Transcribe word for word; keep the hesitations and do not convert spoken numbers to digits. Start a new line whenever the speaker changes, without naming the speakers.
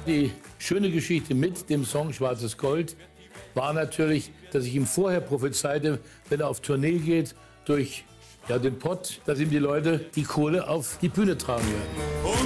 Die schöne Geschichte mit dem Song Schwarzes Gold war natürlich, dass ich ihm vorher prophezeite, wenn er auf Tournee geht, durch ja, den Pott, dass ihm die Leute die Kohle auf die Bühne tragen werden.